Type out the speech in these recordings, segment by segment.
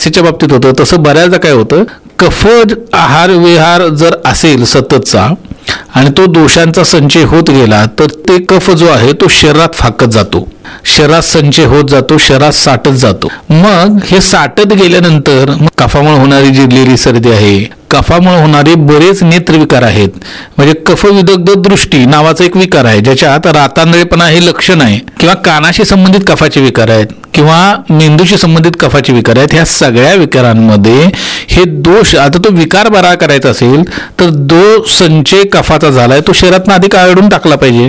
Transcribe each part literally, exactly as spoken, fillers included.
लसीच्या बाबतीत होतं तसं बऱ्याचदा काय होतं, कफ आहार विहार जर असेल सततचा आणि तो दोषांचा संचय होत गेला तर ते कफ जो आहे तो शरीरात फाकत जातो, शरीरात संचय होत जातो, शरीरात साठत जातो. मग हे साठत गेल्यानंतर मग कफामुळे होणारी जिरलेली सर्दी आहे, कफामुळे होणारे बरेच नेत्रविकार आहेत. म्हणजे कफविदग्ध दृष्टी नावाचा एक विकार आहे ज्याच्यात रातांधळेपणा हे लक्षण आहे, किंवा कानाशी संबंधित कफाचे विकार आहेत, किंवा मेंदूशी संबंधित कफाचे विकार आहेत. ह्या सगळ्या विकारांमध्ये हे दोष, आता तो विकार बरा करायचा असेल तर जो संचय कफाचा झालाय तो शरीरातून आधी काढून टाकला पाहिजे,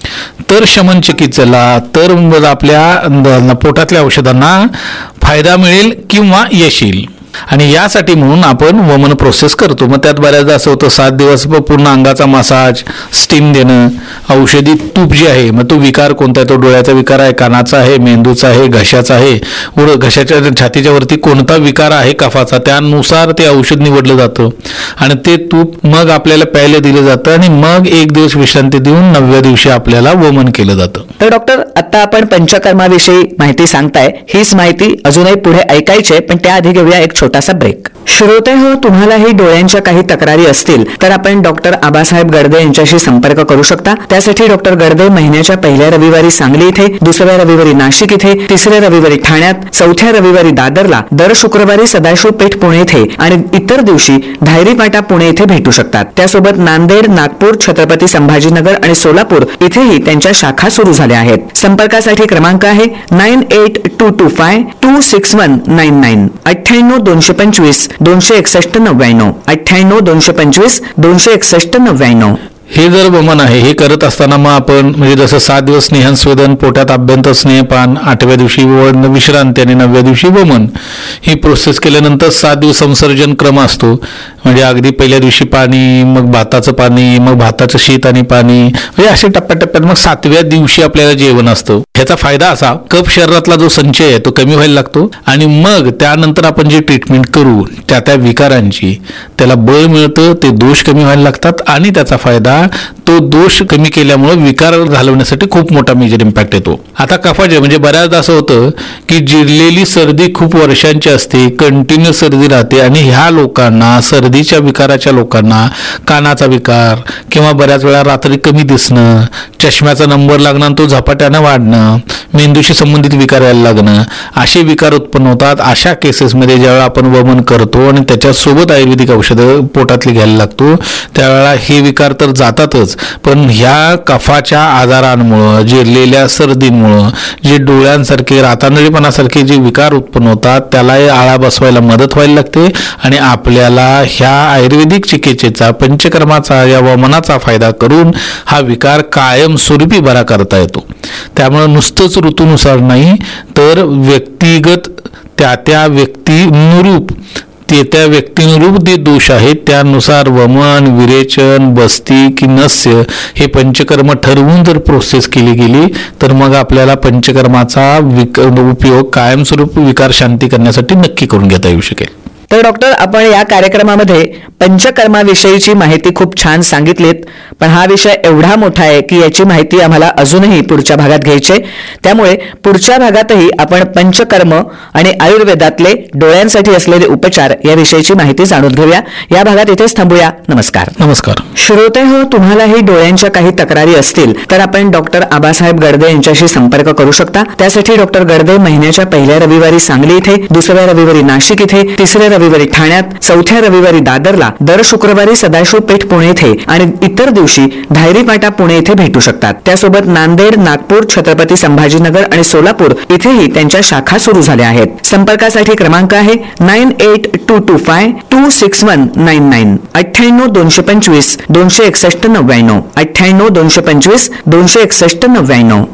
तर शमन चिकित्सेला, तर आपल्या पोटातल्या औषधांना फायदा मिळेल किंवा यश येईल. आणि यासाठी म्हणून आपण वमन प्रोसेस करतो. मग त्यात बऱ्याचदा असं होतं, सात दिवस पूर्ण अंगाचा मसाज, स्टीम देणं, औषधी तूप जे आहे, मग तो विकार कोणता आहे, तो डोळ्याचा विकार आहे, कानाचा आहे, मेंदूचा आहे, घशाचा आहे, व घशाच्या छातीच्या वरती कोणता विकार आहे कफाचा, त्यानुसार ते औषध निवडलं जातं आणि ते तूप मग आपल्याला प्यायला दिलं जातं आणि मग एक दिवस विश्रांती देऊन नवव्या दिवशी आपल्याला वमन केलं जातं. तर डॉक्टर, आता आपण पंचकर्माविषयी माहिती सांगताय, हीच माहिती अजूनही पुढे ऐकायची आहे, पण त्याआधी घेऊया एक छोटासा ब्रेक. श्रोते हो, तुम्हालाही डोळ्यांच्या काही तक्रारी असतील तर आपण डॉक्टर आबासाहेब गडदे यांच्याशी संपर्क करू शकता. त्यासाठी डॉक्टर गडदे महिन्याच्या पहिल्या रविवारी सांगली इथे, दुसऱ्या रविवारी नाशिक इथे, तिसऱ्या रविवारी ठाण्यात, चौथ्या रविवारी दादरला, दर शुक्रवारी सदाशिव पेठ पुणे इथे आणि इतर दिवशी धायरी पाटा पुणे इथे भेटू शकतात. त्यासोबत नांदेड, नागपूर, छत्रपती संभाजीनगर आणि सोलापूर इथेही त्यांच्या शाखा सुरू झाल्या आहेत. संपर्कासाठी क्रमांक आहे nine eight to to five to six one nine nine अठ्ठ्याण्णव दोनशे पंचवीस दोनशे एकसष्ट नव्याण्णव अठ्ठ्याण्णव दोनशे पंचवीस दोनशे एकसष्ट नव्याण्णव. हे जर वमन आहे हे करत असताना मग आपण म्हणजे जसं सात दिवस स्नेहस्वेदन, पोटात आभ्यंतर स्नेहपान, आठव्या दिवशी विश्रांती आणि नवव्या दिवशी वमन, ही प्रोसेस केल्यानंतर सात दिवस संसर्जन क्रम असतो. म्हणजे अगदी पहिल्या दिवशी पाणी, मग भाताचं पाणी, मग भाताचं शीत आणि पाणी, म्हणजे असे टप्प्याटप्प्यात मग सातव्या दिवशी आपल्याला जेवण असतं. ह्याचा फायदा असा, कफ शरीरातला जो संचय आहे तो कमी व्हायला लागतो आणि मग त्यानंतर आपण जे ट्रीटमेंट करू त्या त्या विकारांची त्याला बळ मिळतं, ते दोष कमी व्हायला लागतात आणि त्याचा फायदा तो दोष कमी केल्यामुळे विकार घालवण्यासाठी खूप मोठा मेजर इम्पॅक्ट येतो. आता कफाचे म्हणजे बऱ्याचदा असं होतं की जिरलेली सर्दी खूप वर्षांची असते, कंटिन्यू सर्दी राहते आणि ह्या लोकांना, सर्दीच्या विकाराच्या लोकांना कानाचा विकार किंवा बऱ्याच वेळा रात्री कमी दिसणं, चष्म्याचा नंबर लागणं आणि तो झपाट्यानं वाढणं, मेंदूशी संबंधित विकार यायला लागणं, असे विकार उत्पन्न होतात. अशा केसेसमध्ये ज्यावेळेला आपण वमन करतो आणि त्याच्यासोबत आयुर्वेदिक औषधं पोटातली घ्यायला लागतो त्यावेळेला हे विकार तर जातातच, पण ह्या कफाच्या आजारांमुळं, जिरलेल्या सर्दींमुळं जे डोळ्यांसारखे, रातांधळेपणासारखे जे विकार उत्पन्न होतात त्याला आळा बसवायला मदत व्हायला लागते आणि आपल्याला ह्या आयुर्वेदिक चिकित्सेचा, पंचकर्माचा, या वमनाचा फायदा करून हा विकार कायमस्वरूपी बरा करता येतो. त्यामुळे नुसतंच ऋतूनुसार नाही तर व्यक्तिगत त्या त्या व्यक्तीनुरूप ते त्या व्यक्तीनुरूप जे दोष आहेत त्यानुसार वमन, विरेचन, बस्ती की नस्य हे पंचकर्म ठरवून जर प्रोसेस केली गेली तर मग आपल्याला पंचकर्माचा विक उपयोग कायमस्वरूपी विकार शांती करण्यासाठी नक्की करून घेता येऊ शकेल. तर डॉक्टर, आपण या कार्यक्रमामध्ये पंचकर्माविषयीची माहिती खूप छान सांगितलीत, पण हा विषय एवढा मोठा आहे की याची माहिती आम्हाला अजूनही पुढच्या भागात घ्यायची. त्यामुळे पुढच्या भागातही आपण पंचकर्म आणि आयुर्वेदातले डोळ्यांसाठी असलेले उपचार याविषयीची माहिती जाणून घेऊया. या भागात इथेच थांबूया. नमस्कार. नमस्कार. श्रोते हो, तुम्हालाही डोळ्यांच्या काही तक्रारी असतील तर आपण डॉक्टर आबासाहेब गडदे यांच्याशी संपर्क करू शकता. त्यासाठी डॉक्टर गडदे महिन्याच्या पहिल्या रविवारी सांगली इथे, दुसऱ्या रविवारी नाशिक इथे, तिसऱ्या रविवारी ठाण्यात, चौथ्या रविवारी दादरला, दर शुक्रवारी सदाशिव पेठ पुणे इथे आणि इतर दिवशी धायरी पाटा पुणे इथे भेटू शकतात. त्यासोबत नांदेड, नागपूर, छत्रपती संभाजीनगर आणि सोलापूर इथेही त्यांच्या शाखा सुरू झाल्या आहेत. संपर्कासाठी क्रमांक आहे nine eight to to five to six one nine nine अठ्ठ्याण्णव दोनशे पंचवीस दोनशे एकसष्ट नव्याण्णव अठ्ठ्याण्णव दोनशे पंचवीस दोनशे एकसष्ट नव्याण्णव.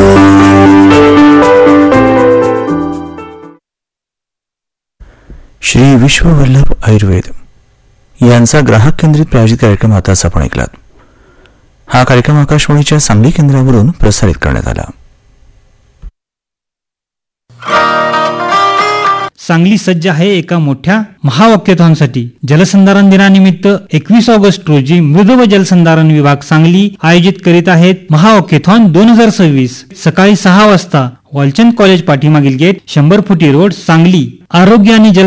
श्री विश्ववल्लभ आयुर्वेद यांचा ग्राहक केंद्रित प्रायोजित कार्यक्रम आताच आपण ऐकलात. हा कार्यक्रम आकाशवाणीच्या सांगली केंद्रावरून प्रसारित करण्यात आला. सांगली सज्ज आहे एका मोठ्या महावाक्याथॉनसाठी. जलसंधारण दिनानिमित्त एकवीस ऑगस्ट रोजी मृद व जलसंधारण विभाग सांगली आयोजित करीत आहेत महावाक्याथॉन दोन हजार सव्वीस. सकाळी सहा वाजता वालचंद कॉलेज पाठीमागील गेट, शंभर फुटी रोड, सांगली. आरोग्य आणि जल